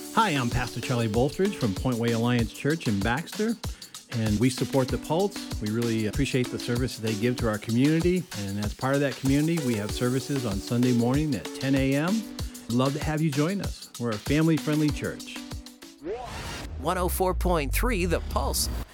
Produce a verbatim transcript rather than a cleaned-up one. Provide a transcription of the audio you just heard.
Hi, I'm Pastor Charlie Bolstridge from Point Way Alliance Church in Baxter, and we support the Pulse. We really appreciate the service they give to our community, and as part of that community, we have services on Sunday morning at ten a.m. We'd love to have you join us. We're a family-friendly church. one oh four point three The Pulse,